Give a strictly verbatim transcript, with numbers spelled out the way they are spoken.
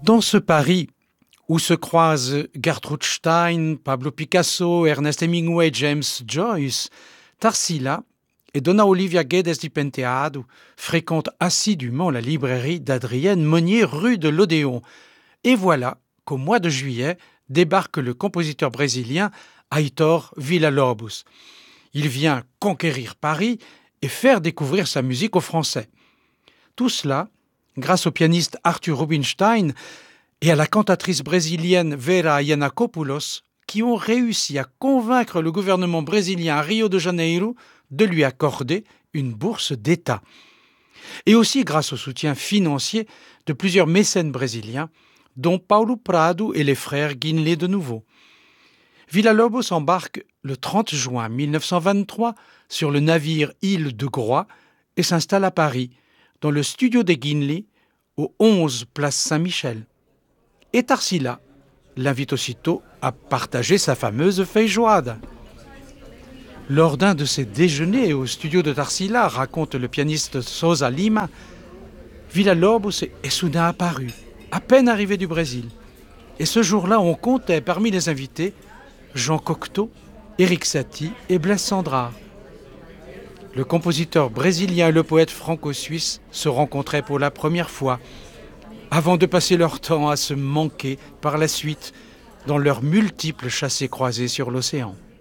Dans ce Paris où se croisent Gertrude Stein, Pablo Picasso, Ernest Hemingway, James Joyce, Tarsila et Donna Olivia Guedes di Penteado fréquentent assidûment la librairie d'Adrienne Monnier rue de l'Odéon. Et voilà qu'au mois de juillet débarque le compositeur brésilien Heitor Villa-Lobos. Il vient conquérir Paris et faire découvrir sa musique aux Français. Tout cela grâce au pianiste Arthur Rubinstein et à la cantatrice brésilienne Vera Yanakopoulos, qui ont réussi à convaincre le gouvernement brésilien à Rio de Janeiro de lui accorder une bourse d'État. Et aussi grâce au soutien financier de plusieurs mécènes brésiliens, dont Paulo Prado et les frères Guinlé de Nouveau. Villa-Lobos embarque le trente juin mille neuf cent vingt-trois sur le navire Île de Groix et s'installe à Paris, dans le studio des Guinlé, au onze place Saint-Michel. Et Tarsila l'invite aussitôt à partager sa fameuse feijoada. Lors d'un de ses déjeuners au studio de Tarsila, raconte le pianiste Sousa Lima, Villa-Lobos est soudain apparu, à peine arrivé du Brésil. Et ce jour-là, on comptait parmi les invités Jean Cocteau, Éric Satie et Blaise Cendrars. Le compositeur brésilien et le poète franco-suisse se rencontraient pour la première fois, avant de passer leur temps à se manquer par la suite dans leurs multiples chassés-croisés sur l'océan.